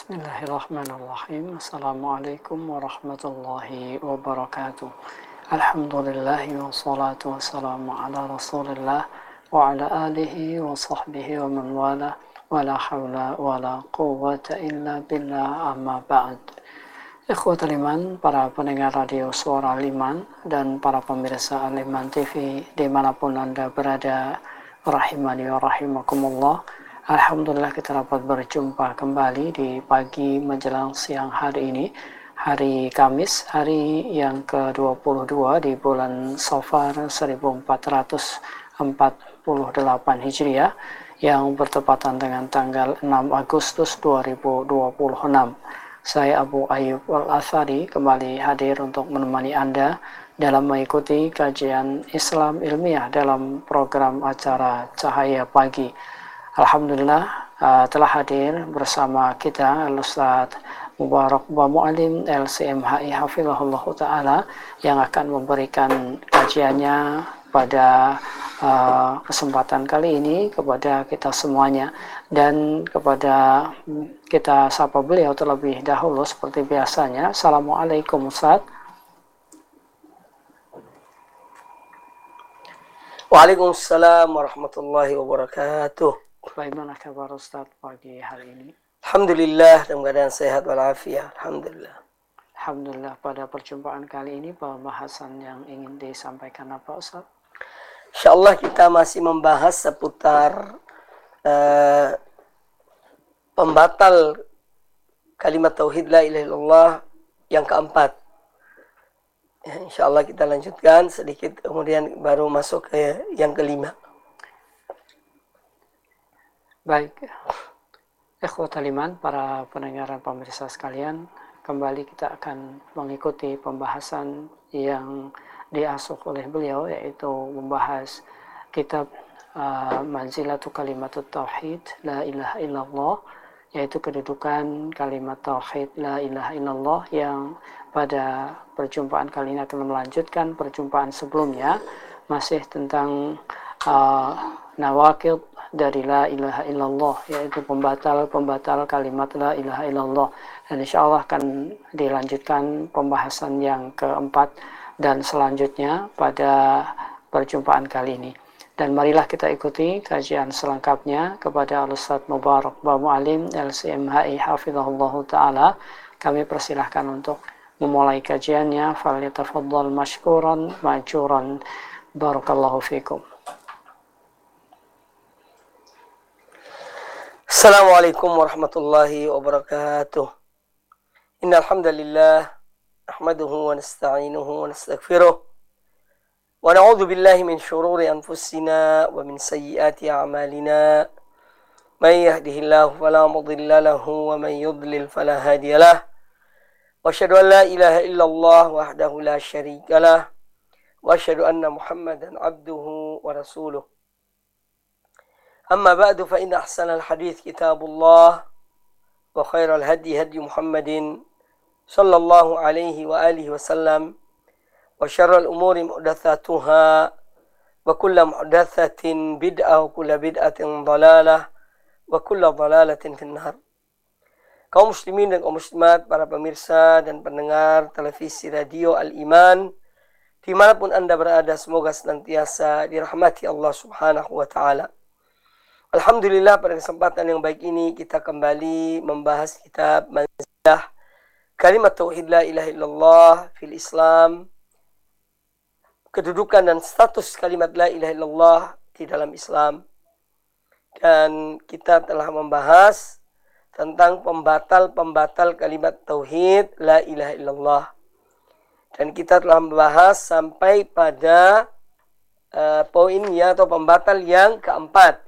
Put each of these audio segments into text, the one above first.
Bismillahirrahmanirrahim. Assalamualaikum warahmatullahi wabarakatuh. Alhamdulillahi wassalatu wassalamu ala rasulillah wa ala alihi wa sahbihi wa man wala wa la hawla wa la quwwata illa billah amma ba'd. Ikhwatul iman, para pendengar radio Suara Liman dan para pemirsa Liman TV dimanapun Anda berada, rahimani wa rahimakumullah. Alhamdulillah kita dapat berjumpa kembali di pagi menjelang siang hari ini, hari Kamis, hari yang ke-22 di bulan Safar 1448 Hijriah yang bertepatan dengan tanggal 6 Agustus 2026. Saya Abu Ayyub Al-Athari kembali hadir untuk menemani Anda dalam mengikuti kajian Islam ilmiah dalam program acara Cahaya Pagi. Alhamdulillah telah hadir bersama kita Al-Ustaz Mubarak Mu'alim LCMHI Hafizahullah Ta'ala yang akan memberikan kajiannya pada kesempatan kali ini kepada kita semuanya, dan kepada kita sapa beliau terlebih dahulu seperti biasanya. Assalamualaikum Ustaz. Waalaikumsalam warahmatullahi wabarakatuh. Bagaimana kabar Ustaz pagi hari ini? Alhamdulillah, dalam keadaan sehat walafiat. Alhamdulillah. Alhamdulillah. Pada perjumpaan kali ini pembahasan yang ingin disampaikan apa Ustaz? InsyaAllah kita masih membahas seputar pembatal kalimat tauhid la ilaha illallah yang keempat. Ya, InsyaAllah kita lanjutkan sedikit, kemudian baru masuk ke yang kelima. Baik, ikhwatul iman, para pendengar dan pemirsa sekalian, kembali kita akan mengikuti pembahasan yang diasuh oleh beliau, yaitu membahas kitab Manzilatu Kalimatut Tauhid La ilaha illallah, yaitu kedudukan kalimat tauhid La ilaha illallah, yang pada perjumpaan kali ini akan melanjutkan perjumpaan sebelumnya, masih tentang nawaqid dari la ilaha illallah, yaitu pembatal kalimat la ilaha illallah. Dan insyaallah akan dilanjutkan pembahasan yang keempat dan selanjutnya pada perjumpaan kali ini. Dan marilah kita ikuti kajian selengkapnya kepada Al-Ustaz Mubarak Mu'alim LCMHI Hafizahullah Ta'ala. Kami persilahkan untuk memulai kajiannya. Falyatafaddal mashkuran ma'juran. Barakallahu fikum. Assalamualaikum warahmatullahi wabarakatuh. Innal hamdalillah nahmaduhu wa nasta'inuhu wa nastaghfiruh wa na'udzu billahi min shururi anfusina wa min sayyiati a'malina. May yahdihillahu fala mudilla lahu wa may yudlil fala hadiyalah. Wa asyhadu an la ilaha illallah wahdahu la syarikalah wa asyhadu anna Muhammadan abduhu wa rasuluh. أما بعد فإن أحسن الحديث كتاب الله وخير الهدي هدي محمد صلى الله عليه وآله وسلم وشر الأمور محدثاتها وكل محدثة بدعة وكل بدعة ضلالة وكل ضلالة في النار. Kaum muslimin dan kaum muslimat, para pemirsa dan pendengar televisi radio Al-Iman dimanapun Anda berada, semoga senantiasa dirahmati Allah Subhanahu wa Ta'ala. Alhamdulillah, pada kesempatan yang baik ini kita kembali membahas kitab Manzilah Kalimat Tauhid La ilaha illallah fil Islam, kedudukan dan status kalimat La ilaha illallah di dalam Islam. Dan kita telah membahas tentang pembatal kalimat Tauhid La ilaha illallah. Dan kita telah membahas sampai pada poinnya atau pembatal yang keempat,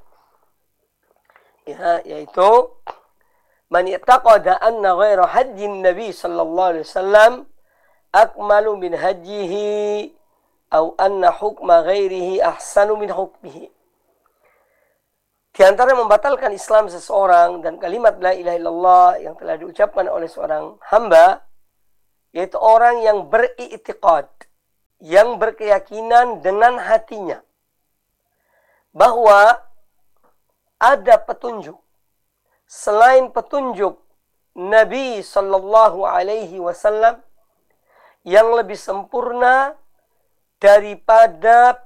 ya, yaitu man i'taqada anna ghaira hajjin nabi sallallahu alaihi wasallam akmalu min hajjihi aw anna hukma ghairihi ahsanu min hukmihi. Di antara membatalkan Islam seseorang dan kalimat la ilaha illallah yang telah diucapkan oleh seorang hamba, yaitu orang yang beriktikad, yang berkeyakinan dengan hatinya bahwa ada petunjuk selain petunjuk Nabi sallallahu alaihi wasallam yang lebih sempurna daripada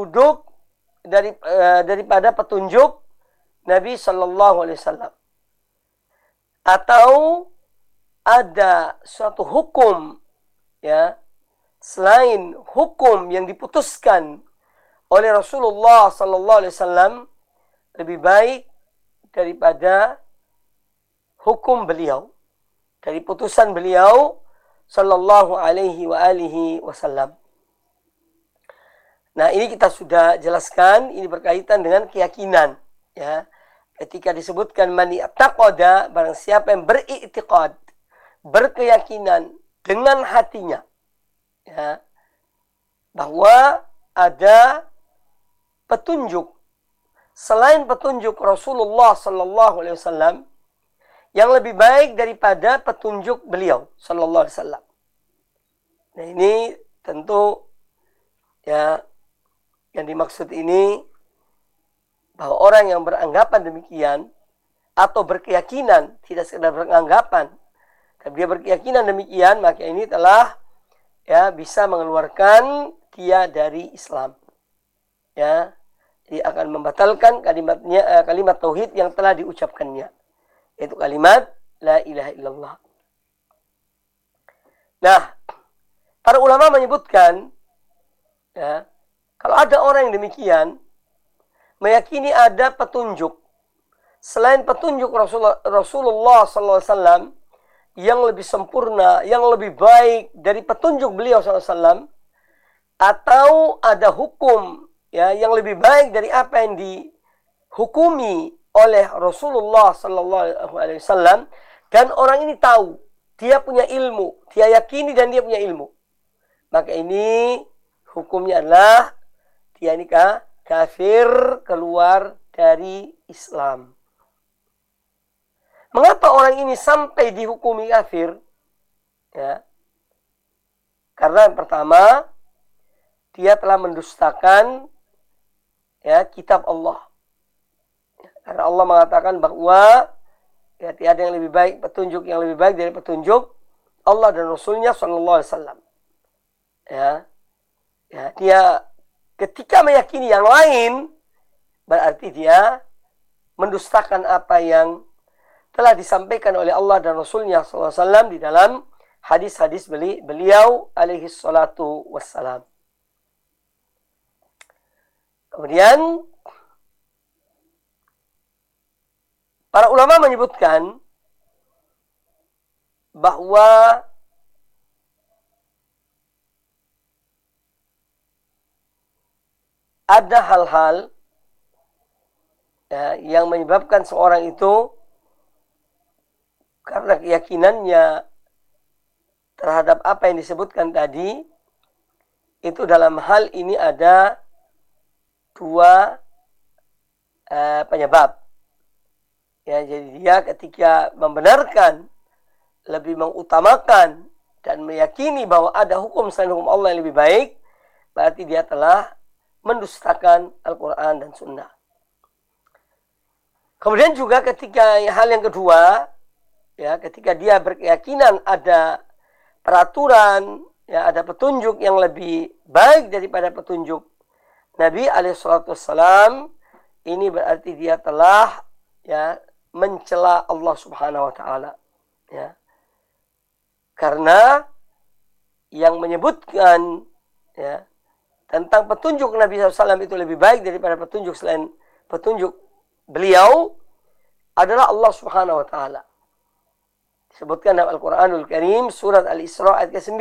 daripada petunjuk Nabi sallallahu alaihi wasallam. Atau ada suatu hukum, ya, selain hukum yang diputuskan oleh Rasulullah sallallahu alaihi wasallam lebih baik daripada hukum beliau, dari putusan beliau sallallahu alaihi wasallam. Nah, ini kita sudah jelaskan, ini berkaitan dengan keyakinan, ya. Ketika disebutkan man i'taqada, barang siapa yang beriktikad, berkeyakinan dengan hatinya, ya, bahwa ada petunjuk selain petunjuk Rasulullah sallallahu alaihi wasallam yang lebih baik daripada petunjuk beliau sallallahu alaihi wasallam. Nah, ini tentu, ya, yang dimaksud ini bahwa orang yang beranggapan demikian atau berkeyakinan, tidak sekedar beranggapan, tapi dia berkeyakinan demikian, maka ini telah, ya, bisa mengeluarkan dia dari Islam. Ya, dia akan membatalkan kalimat tauhid yang telah diucapkannya, yaitu kalimat la ilaha illallah. Nah, para ulama menyebutkan, ya, kalau ada orang yang demikian meyakini ada petunjuk selain petunjuk Rasulullah SAW yang lebih sempurna, yang lebih baik dari petunjuk beliau SAW, atau ada hukum, ya, yang lebih baik dari apa yang dihukumi oleh Rasulullah SAW, dan orang ini tahu, dia punya ilmu, dia yakini dan dia punya ilmu, maka ini hukumnya adalah dia ini kafir, keluar dari Islam. Mengapa orang ini sampai dihukumi kafir? Ya, karena yang pertama, dia telah mendustakan, ya, kitab Allah. Karena Allah mengatakan bahwa, ya, tiada yang lebih baik, petunjuk yang lebih baik dari petunjuk Allah dan Rasulnya sallallahu alaihi wasallam. Ya, ya, dia ketika meyakini yang lain, berarti dia mendustakan apa yang telah disampaikan oleh Allah dan Rasulnya sallallahu alaihi wasallam di dalam hadis-hadis beliau alaihi salatu wassalam. Kemudian para ulama menyebutkan bahwa ada hal-hal, ya, yang menyebabkan seorang itu karena keyakinannya terhadap apa yang disebutkan tadi, itu dalam hal ini ada dua penyebab. Ya, jadi dia ketika membenarkan, lebih mengutamakan dan meyakini bahwa ada hukum selain hukum Allah yang lebih baik, berarti dia telah mendustakan Al-Quran dan Sunnah. Kemudian juga ketika hal yang kedua, ya, ketika dia berkeyakinan ada peraturan, ya, ada petunjuk yang lebih baik daripada petunjuk Nabi alaihissalam, ini berarti dia telah, ya, mencela Allah subhanahu wa ta'ala. Ya. Karena yang menyebutkan, ya, tentang petunjuk Nabi SAW itu lebih baik daripada petunjuk selain petunjuk beliau adalah Allah subhanahu wa ta'ala. Disebutkan dalam Al-Quranul Karim, surat Al-Isra ayat ke-9.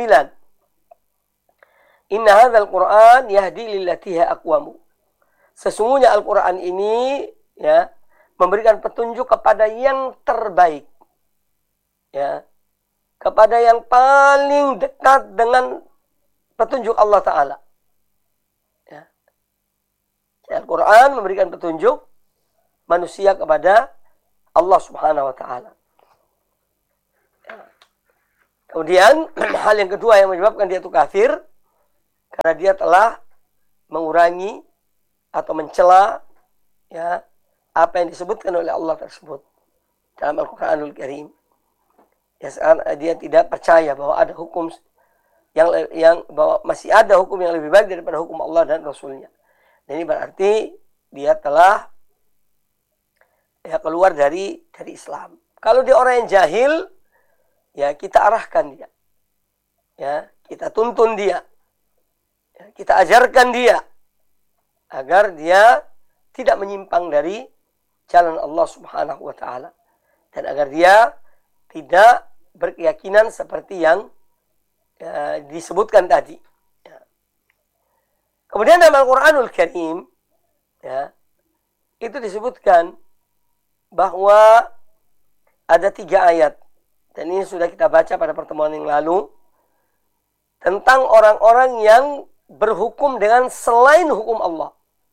Inna hadzal Qur'an yahdi lillati hiya aqwamu. Sesungguhnya Al-Quran ini, ya, memberikan petunjuk kepada yang terbaik, ya, kepada yang paling dekat dengan petunjuk Allah Ta'ala. Ya. Al-Quran memberikan petunjuk manusia kepada Allah Subhanahu Wa Ta'ala. Ya. Kemudian hal yang kedua yang menyebabkan dia itu kafir, karena dia telah mengurangi atau mencela, ya, apa yang disebutkan oleh Allah tersebut dalam Al-Quranul Karim. Ya, dia tidak percaya bahwa ada hukum yang bahwa masih ada hukum yang lebih baik daripada hukum Allah dan Rasulnya. Dan ini berarti dia telah keluar dari Islam. Kalau dia orang yang jahil, ya kita arahkan dia. Ya, kita tuntun dia. Ya, kita ajarkan dia agar dia tidak menyimpang dari jalan Allah Subhanahu wa taala dan agar dia tidak berkeyakinan seperti yang disebutkan tadi. Ya. Kemudian dalam Al-Qur'anul Karim, ya, itu disebutkan bahwa ada 3 ayat, dan ini sudah kita baca pada pertemuan yang lalu, tentang orang-orang yang berhukum dengan selain hukum Allah.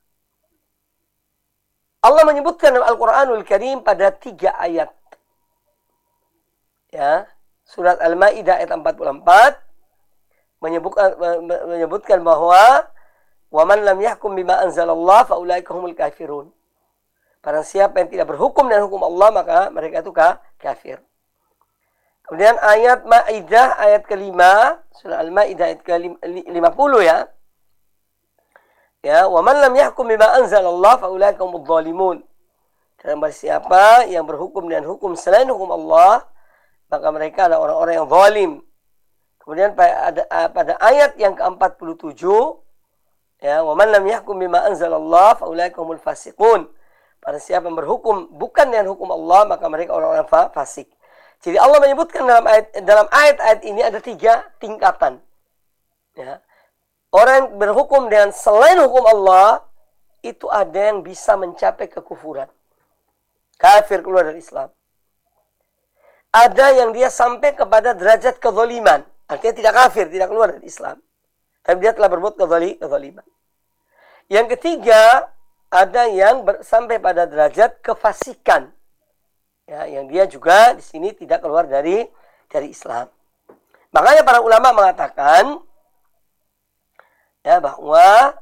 Allah menyebutkan dalam Al-Quranul Karim pada 3 ayat. Ya, surat Al-Maidah ayat 44 menyebutkan bahwa wa man lam yahkum bima anzalallah fa ulaika humul kafirun. Barang siapa yang tidak berhukum dengan hukum Allah, maka mereka itu kafir. Kemudian ayat Maidah ayat kelima, surah Al-Maidah ayat ke-50 ya. Ya, wa man lam yahkum bima anzalallah fa ulaika humudz zalimun. Dan barang siapa yang berhukum dengan hukum selain hukum Allah, maka mereka adalah orang-orang yang zalim. Kemudian pada ayat yang ke-47, ya, wa man lam yahkum bima anzalallah fa ulaika humul fasiqun. Pada siapa yang berhukum bukan dengan hukum Allah, maka mereka orang-orang fasik. Jadi Allah menyebutkan dalam ayat-ayat ini ada 3 tingkatan. Ya. Orang yang berhukum dengan selain hukum Allah, itu ada yang bisa mencapai kekufuran. Kafir, keluar dari Islam. Ada yang dia sampai kepada derajat kezaliman. Artinya tidak kafir, tidak keluar dari Islam. Tapi dia telah berbuat kezaliman. Yang ketiga, ada yang sampai pada derajat kefasikan. Ya, yang dia juga di sini tidak keluar dari Islam. Makanya para ulama mengatakan ya bahwa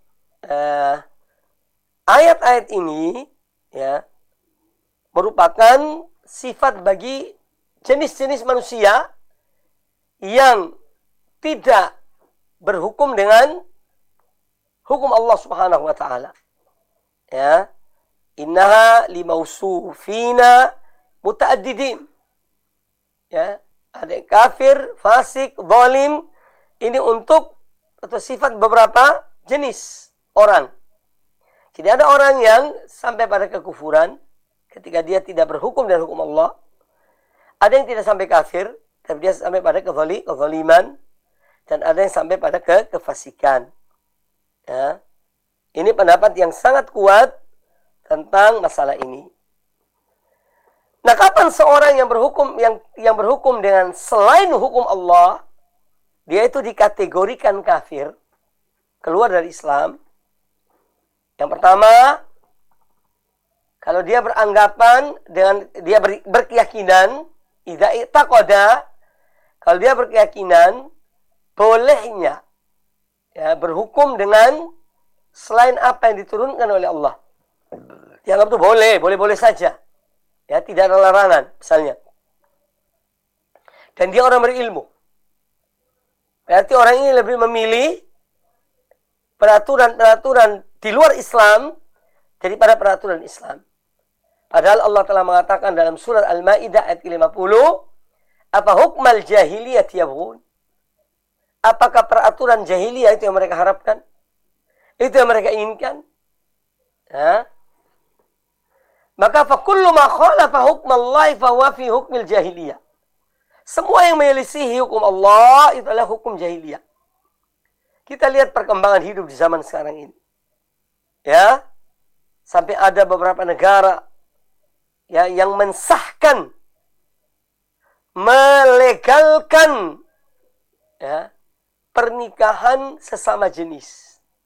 ayat-ayat ini ya merupakan sifat bagi jenis-jenis manusia yang tidak berhukum dengan hukum Allah Subhanahu wa taala. Ya. Innaha limausufina muta'addidin. Ya, ada yang kafir, fasik, zalim. Ini untuk atau sifat beberapa jenis orang. Jadi ada orang yang sampai pada kekufuran ketika dia tidak berhukum dengan hukum Allah. Ada yang tidak sampai kafir, tapi dia sampai pada kezaliman. Dan ada yang sampai pada kefasikan. Ya. Ini pendapat yang sangat kuat tentang masalah ini. Nah, kapan seorang yang berhukum dengan selain hukum Allah, dia itu dikategorikan kafir, keluar dari Islam? Yang pertama, kalau dia beranggapan dengan dia berkeyakinan, idza i'taqada, kalau dia berkeyakinan bolehnya ya berhukum dengan selain apa yang diturunkan oleh Allah. Dianggap itu boleh saja. Ya, tidak ada larangan, misalnya. Dan dia orang berilmu. Berarti orang ini lebih memilih peraturan-peraturan di luar Islam daripada peraturan Islam. Padahal Allah telah mengatakan dalam surat Al-Maidah ayat 50, apa hukmal jahiliyah yabghun? Apakah peraturan jahiliyah itu yang mereka harapkan? Itu yang mereka inginkan? Ya. Maka fa kullu ma khalafa hukmallahi fa huwa fi hukmil jahiliyah. Semua yang menyelisihi hukum Allah itu adalah hukum jahiliyah. Kita lihat perkembangan hidup di zaman sekarang ini. Ya. Sampai ada beberapa negara ya yang mensahkan, melegalkan ya pernikahan sesama jenis.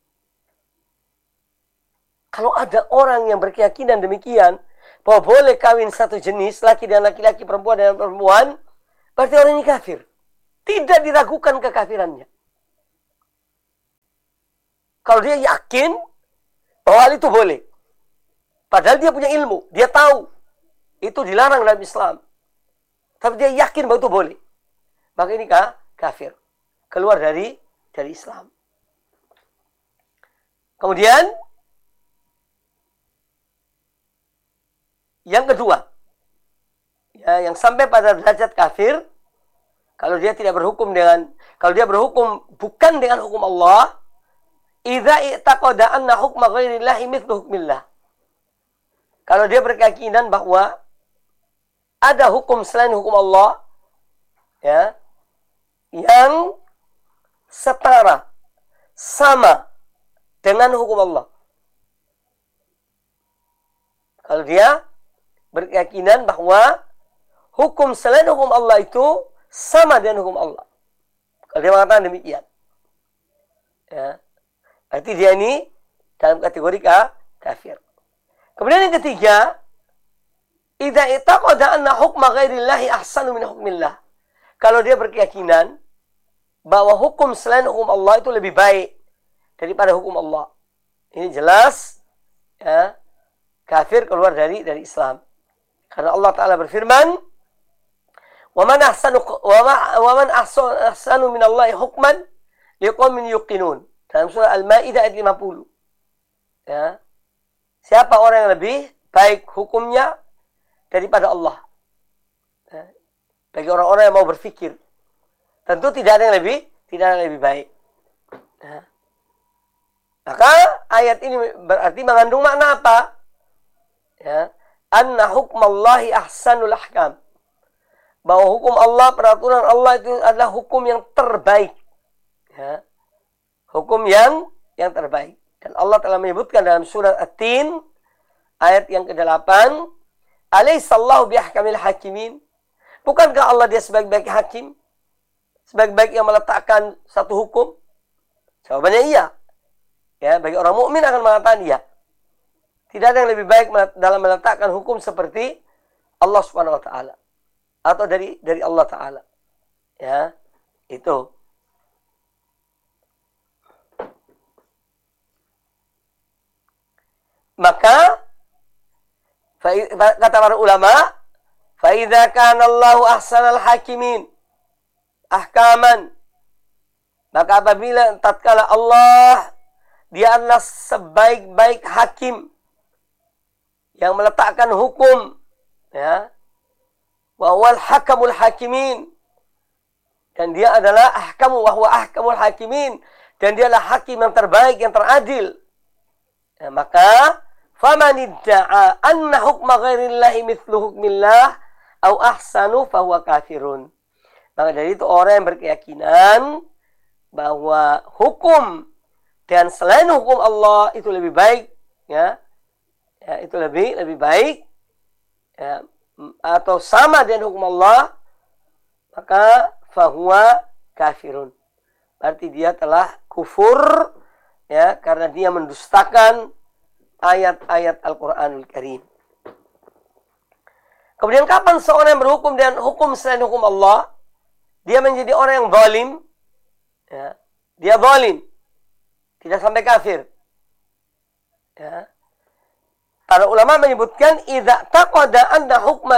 Kalau ada orang yang berkeyakinan demikian, bahwa boleh kawin satu jenis, laki dan laki-laki, perempuan dan perempuan, berarti orang ini kafir. Tidak diragukan kekafirannya. Kalau dia yakin bahwa hal itu boleh. Padahal dia punya ilmu, dia tahu itu dilarang dalam Islam. tapi dia yakin bahwa itu boleh, maka ini kafir, keluar dari Islam. Kemudian yang kedua, ya, yang sampai pada derajat kafir, kalau dia berhukum bukan dengan hukum Allah, idza i'taqada anna hukma ghairillahi mithlu hukmillah. Kalau dia berkeyakinan bahwa ada hukum selain hukum Allah, ya, yang setara, sama dengan hukum Allah. Kalau dia berkeyakinan bahwa hukum selain hukum Allah itu sama dengan hukum Allah. Kalau dia mengatakan demikian, ya, berarti dia ini dalam kategori kafir. Kemudian yang ketiga, idza i'taqada anna hukma ghairillahi ahsanu min hukmillah. Kalau dia berkeyakinan bahwa hukum selain hukum Allah itu lebih baik daripada hukum Allah. Ini jelas, ya, kafir, keluar dari Islam. Karena Allah Ta'ala berfirman, "Wa man ahsanu min Allahi hukman liqaumin yuqinun." Dalam surah Al-Maidah ayat 50. Ya. Siapa orang yang lebih baik hukumnya daripada Allah? Ya. Bagi orang-orang yang mau berfikir, tentu tidak ada yang lebih baik. Ya. Maka ayat ini berarti mengandung makna apa? Ya. Anna hukmallahi ahsanul ahkam. Bahwa hukum Allah, peraturan Allah itu adalah hukum yang terbaik. Ya. Hukum yang terbaik. Dan Allah telah menyebutkan dalam surat At-Tin ayat yang ke-8, "Alaihissallahu biahkamil hakimin." Bukankah Allah dia sebaik-baik hakim? Sebaik-baik yang meletakkan satu hukum? Jawabannya iya. Ya, bagi orang mukmin akan mengatakan iya. Tidak ada yang lebih baik dalam meletakkan hukum seperti Allah Subhanahu wa taala atau dari Allah Taala. Ya, itu. Maka kata para ulama, fa idza kana Allahu ahsanal hakimin ahkaman, maka apabila tatkala Allah dia adalah sebaik-baik hakim yang meletakkan hukum, ya, wa huwal hakamul hakimin, dan dia adalah ahkamul hakimin, dan dia adalah hakim yang terbaik, yang teradil, ya, maka faman idda'a anna hukma ghairillahi mithlu hukmillah au ahsanu fahuwa kafirun. Maka dari itu orang yang berkeyakinan bahwa hukum dan selain hukum Allah itu lebih baik, ya, itu lebih baik, ya, atau sama dengan hukum Allah, maka fahuwa kafirun. Berarti dia telah kufur, ya, karena dia mendustakan ayat-ayat Al-Quranul Karim. Kemudian kapan seorang yang berhukum dengan hukum selain hukum Allah, dia menjadi orang yang zalim, ya, dia zalim, tidak sampai kafir. Ya. Para ulama menyebutkan idza taqada anna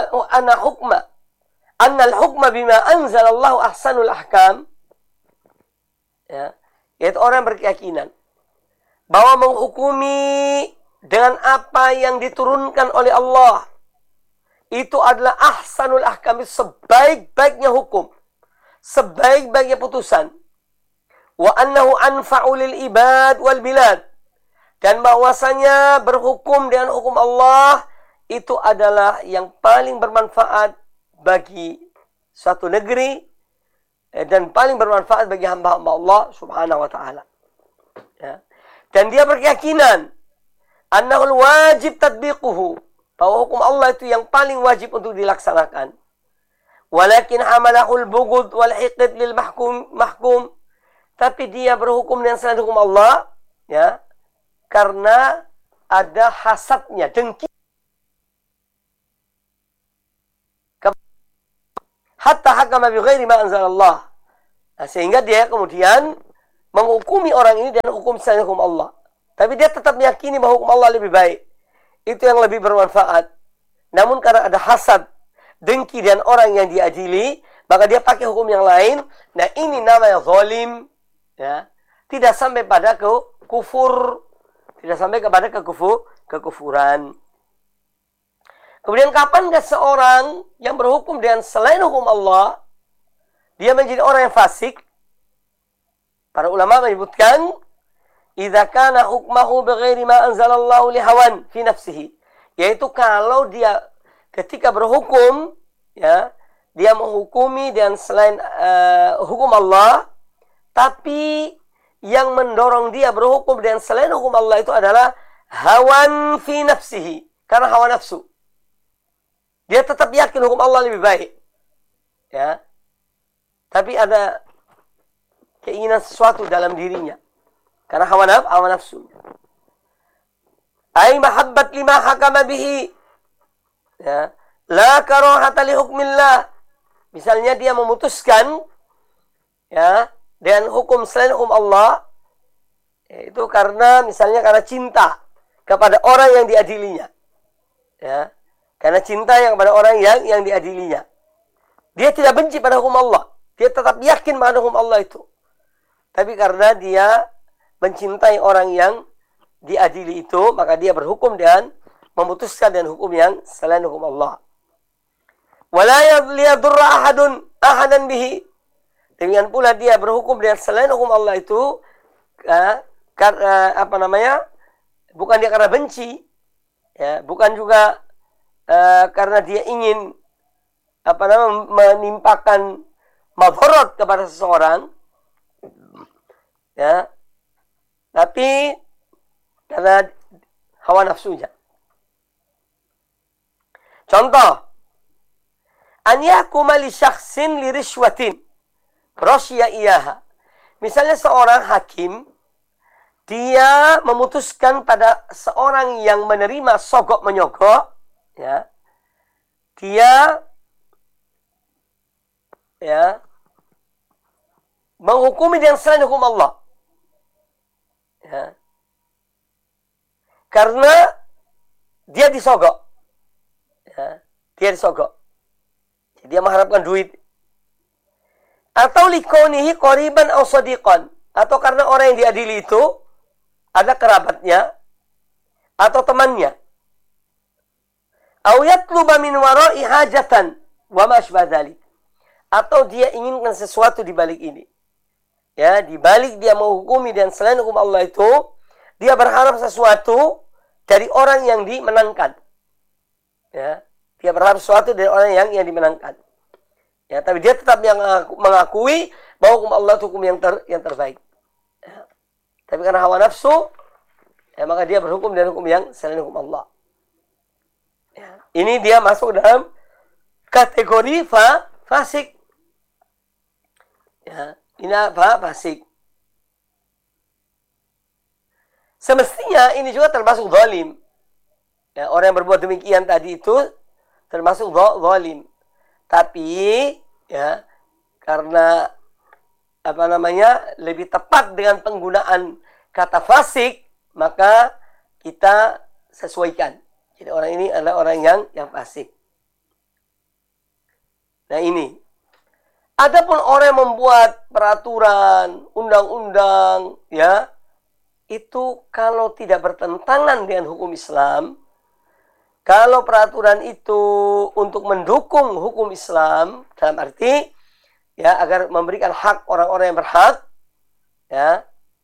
al-hukma bima anzalallahu ahsanul ahkam, ya, yaitu orang yang berkeyakinan bahwa menghukumi dengan apa yang diturunkan oleh Allah itu adalah ahsanul ahkam, sebaik-baiknya hukum, sebaik-baiknya putusan. Wa annahu anfa'u lil ibad wal bilad, dan bahwasanya berhukum dengan hukum Allah itu adalah yang paling bermanfaat bagi suatu negeri dan paling bermanfaat bagi hamba-hamba Allah Subhanahu wa taala. Ya. Dan dia berkeyakinan annahul wajib tatbiquhu, bahwa hukum Allah itu yang paling wajib untuk dilaksanakan. Walakin hamalahul bughd wal hiqd lil mahkum, tapi dia berhukum dengan selain hukum Allah, ya, karena ada hasadnya, dengki, hatta hakama bi ghairi ma anzalallah. Nah, sehingga dia kemudian menghukumi orang ini dengan hukum selain hukum Allah. Tapi dia tetap meyakini bahwa hukum Allah lebih baik. Itu yang lebih bermanfaat. Namun karena ada hasad, dengki dengan orang yang diadili, maka dia pakai hukum yang lain. Nah, ini namanya zalim, ya. Tidak sampai pada kufur, tidak sampai kepada kekufuran. Kemudian kapankah seorang yang berhukum dengan selain hukum Allah, dia menjadi orang yang fasik? Para ulama menyebutkan, idza kana hukmahu bighairi ma anzalallahu lihawan fi nafsihi, yaitu kalau dia ketika berhukum, ya, dia menghukumi dengan selain hukum Allah, tapi yang mendorong dia berhukum dengan selain hukum Allah itu adalah hawan fi nafsihi, karena hawa nafsu. Dia tetap yakin hukum Allah lebih baik, ya, tapi ada keinginan sesuatu dalam dirinya karena hawa nafsu. Ai mahabbat lima hakama bihi, ya, la karahata li hukmillah. Misalnya dia memutuskan, ya, dengan hukum selain hukum Allah, itu karena misalnya karena cinta kepada orang yang diadilinya, ya, karena cinta yang kepada orang yang diadilinya. Dia tidak benci pada hukum Allah, dia tetap yakin pada hukum Allah itu, tapi karena dia mencintai orang yang diadili itu, maka dia berhukum dan memutuskan dengan hukum yang selain hukum Allah. Wala yadurra ahadan bihi. Demikian pula dia berhukum dengan selain hukum Allah itu, bukan dia karena benci, ya, bukan juga karena dia ingin menimpakan madharat kepada seseorang, ya, tapi karena hawa nafsunya. Contoh, an yahkuma li syakhsin li rishwatin rasya iyaha. Misalnya seorang hakim, dia memutuskan pada seorang yang menerima sogok menyogok, ya, dia, ya, menghukumi dengan selain hukum Allah, ya, karena dia disogok, ya, dia disogok, dia mengharapkan duit, atau likonihi qoriban aw sadiqan, atau karena orang yang diadili itu ada kerabatnya atau temannya, aw yatluba min wara'i hajatan wa ma asbah dzalik, atau dia inginkan sesuatu di balik ini, ya, di balik dia menghukumi dan selain hukum Allah itu, dia berharap sesuatu dari orang yang dimenangkan, ya, dia berharap sesuatu dari orang yang dimenangkan, ya, tapi dia tetap mengakui bahwa hukum Allah itu hukum yang terbaik, ya. Tapi karena hawa nafsu, ya, maka dia berhukum dengan hukum yang selain hukum Allah. Ya. Ini dia masuk dalam kategori fasik. Ya, ini apa? Fasik. Semestinya ini juga termasuk zalim. Ya, orang yang berbuat demikian tadi itu termasuk zalim. Tapi, ya, karena lebih tepat dengan penggunaan kata fasik, maka kita sesuaikan. Jadi orang ini adalah orang yang fasik. Nah, ini. Adapun orang yang membuat peraturan, undang-undang, ya, itu kalau tidak bertentangan dengan hukum Islam, kalau peraturan itu untuk mendukung hukum Islam, dalam arti, ya, agar memberikan hak orang-orang yang berhak, ya,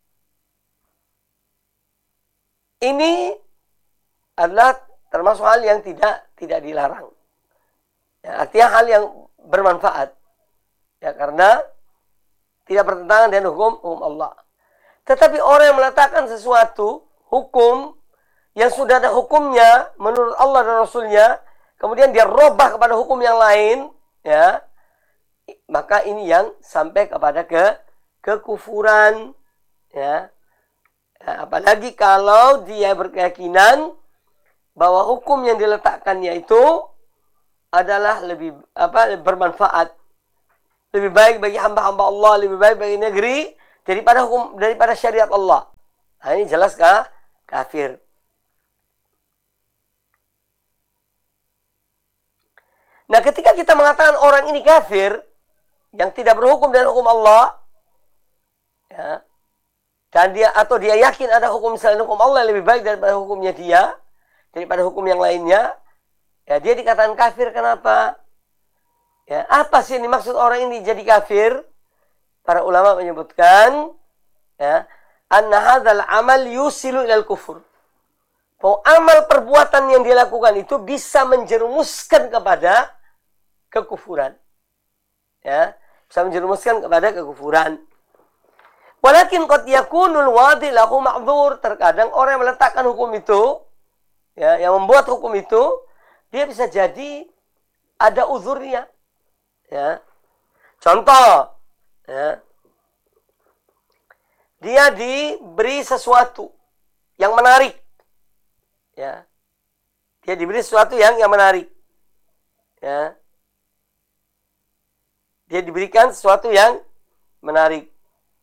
ini adalah termasuk hal yang tidak dilarang. Ya, artinya hal yang bermanfaat. Ya, karena tidak bertentangan dengan hukum Allah. Tetapi orang yang meletakkan sesuatu, hukum, yang sudah ada hukumnya menurut Allah dan Rasulnya, kemudian dia robah kepada hukum yang lain, ya, maka ini yang sampai kepada kekufuran, ya. Apalagi kalau dia berkeyakinan bahwa hukum yang diletakkannya itu adalah lebih bermanfaat, lebih baik bagi hamba-hamba Allah, lebih baik bagi negeri daripada syariat Allah. Nah, ini jelas kafir. Nah, ketika kita mengatakan orang ini kafir, yang tidak berhukum dengan hukum Allah, ya, dan dia yakin ada hukum selain hukum Allah yang lebih baik daripada hukumnya dia, daripada hukum yang lainnya, ya dia dikatakan kafir. Kenapa? Ya, apa sih ini maksud orang ini jadi kafir? Para ulama menyebutkan, ya, anna hadzal amal yusilu ilal kufur. Bahwa amal perbuatan yang dia lakukan itu bisa menjerumuskan kepada kekufuran. Ya, bisa menjerumuskan kepada kekufuran. Walakin qad yakunul wadi lahu ma'dzur. Terkadang orang yang meletakkan hukum itu, ya, yang membuat hukum itu, dia bisa jadi ada uzurnya. Ya. Contoh, ya, dia diberi sesuatu yang menarik. Ya. Dia diberi sesuatu yang menarik. Ya. Dia diberikan sesuatu yang menarik.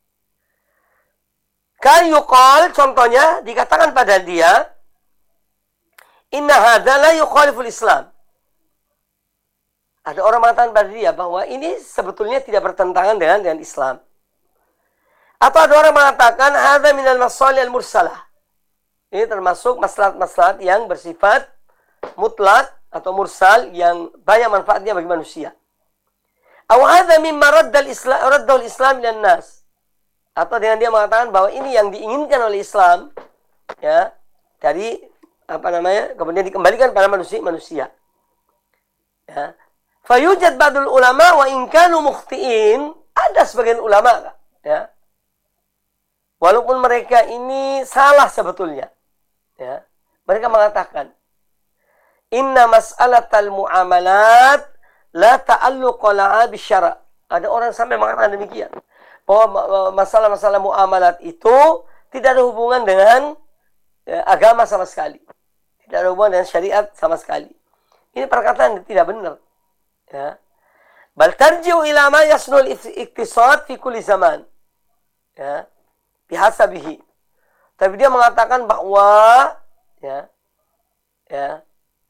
Kan yuqal, contohnya dikatakan pada dia, inna hadza la yukhaliful Islam. Ada orang mengatakan pada dia bahwa ini sebetulnya tidak bertentangan dengan Islam. Atau ada orang mengatakan hadza minal masalih al-mursalah. Ini termasuk maslahat-maslahat yang bersifat mutlak atau mursal yang banyak manfaatnya bagi manusia. Aw hadza mimma raddahu al-Islam lin nas. Atau dengan dia mengatakan bahwa ini yang diinginkan oleh Islam, ya, dari kemudian dikembalikan pada manusia. Ya. Fayujad ba'dul ulama wa in kanu mukhtiin, ada sebagian ulama, ya, walaupun mereka ini salah sebetulnya, ya, mereka mengatakan inna mas'alatal muamalat la ta'alluqa laha bisyara'. Ada orang sampai mengatakan demikian, bahwa masalah-masalah muamalat itu tidak ada hubungan dengan agama sama sekali, tidak ada hubungan dengan syariat sama sekali. Ini perkataan yang tidak benar. Ya. Bal tarji'u ila ma yasnul iktisad fi kulli zaman. Ya. Bihasabihi. Tapi dia mengatakan bahwa, ya, ya,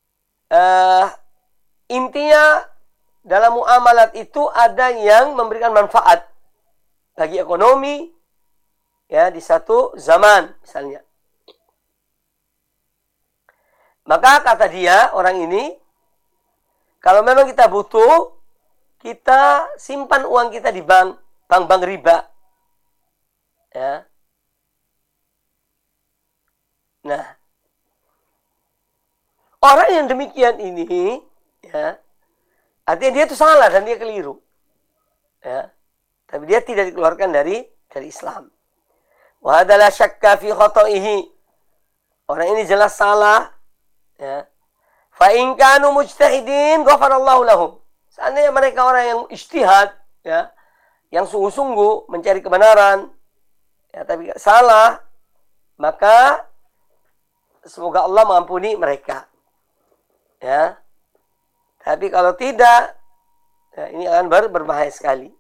intinya dalam muamalat itu ada yang memberikan manfaat bagi ekonomi, ya, di satu zaman misalnya. Maka kata dia, orang ini, kalau memang kita butuh, kita simpan uang kita di bank riba. Ya. Nah, orang yang demikian ini, ya, artinya dia itu salah dan dia keliru. Ya. Tapi dia tidak dikeluarkan dari Islam. Wa hadza la syakka fi khata'ihi. Orang ini jelas salah. Ya. Fa in kanu mujtahidin ghafarallahu lahum. Seandainya mereka orang yang ijtihad, ya, yang sungguh-sungguh mencari kebenaran, ya, tapi salah, maka semoga Allah mengampuni mereka. Ya. Tapi kalau tidak, ya, ini akan berbahaya sekali.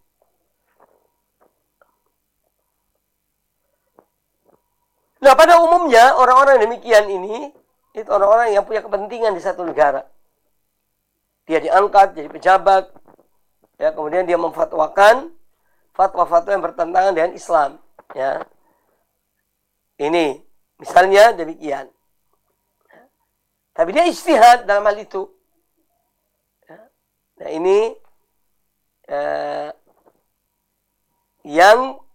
Nah, pada umumnya orang-orang demikian ini itu orang-orang yang punya kepentingan di satu negara. Dia diangkat jadi pejabat, ya, kemudian dia memfatwakan fatwa-fatwa yang bertentangan dengan Islam, ya. Ini misalnya demikian. Tapi dia ijtihad dalam hal itu. Nah, ini yang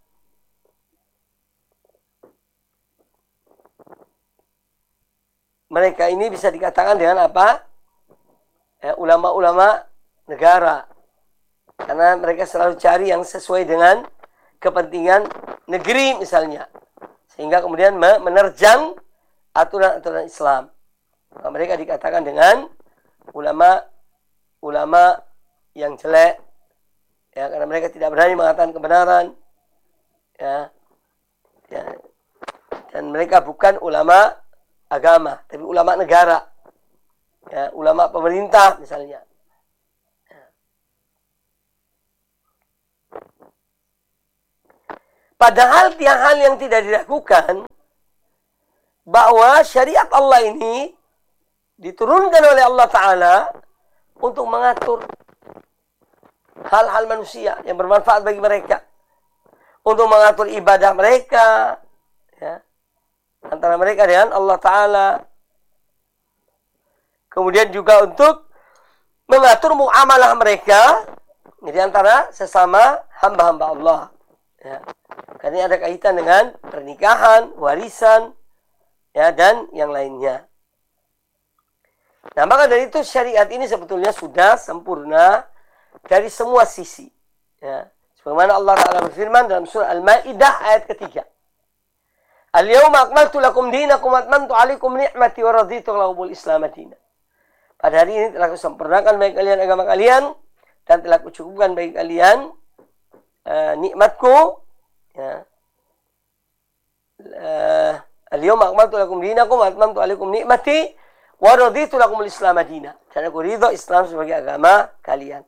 mereka ini bisa dikatakan dengan apa? Ulama-ulama negara. Karena mereka selalu cari yang sesuai dengan kepentingan negeri misalnya. Sehingga kemudian menerjang aturan-aturan Islam. Maka mereka dikatakan dengan ulama yang jelek. Ya, karena mereka tidak berani mengatakan kebenaran. Ya. Dan mereka bukan ulama agama, tapi ulama negara, ya, ulama pemerintah misalnya. Padahal tiang hal yang tidak diragukan bahwa syariat Allah ini diturunkan oleh Allah Ta'ala untuk mengatur hal-hal manusia yang bermanfaat bagi mereka, untuk mengatur ibadah mereka, ya, antara mereka dengan Allah Ta'ala. Kemudian juga untuk mengatur muamalah mereka di antara sesama hamba-hamba Allah. Ya. Karena ada kaitan dengan pernikahan, warisan, ya, dan yang lainnya. Nah, maka dari itu syariat ini sebetulnya sudah sempurna dari semua sisi. Ya. Sebagaimana Allah Ta'ala berfirman dalam surah Al-Ma'idah ayat ketiga. Al-yawma akmaltu lakum dinakum wa atmamtu alaikum ni'mati wa raditu lakumul Islam madina. Pada hari ini telah kusempurnakan bagi kalian agama kalian dan telah kucukupkan bagi kalian nikmatku. Ya. Al-yawma akmaltu lakum dinakum wa atmamtu alaikum ni'mati wa raditu lakumul Islam madina. Dan aku ridho Islam sebagai agama kalian.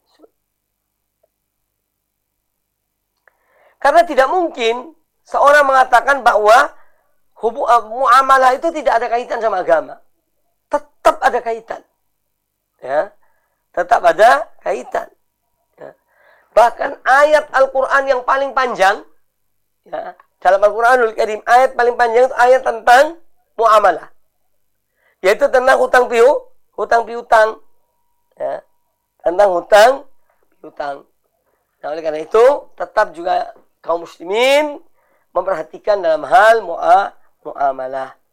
Karena tidak mungkin seorang mengatakan bahwa muamalah itu tidak ada kaitan sama agama. Tetap ada kaitan. Ya, tetap ada kaitan. Ya. Bahkan ayat Al-Quran yang paling panjang, ya, dalam Al-Quranul Karim, ayat paling panjang itu ayat tentang muamalah. Yaitu tentang hutang piutang. Ya, tentang hutang piutang. Nah, oleh karena itu, tetap juga kaum muslimin memperhatikan dalam hal muamalah.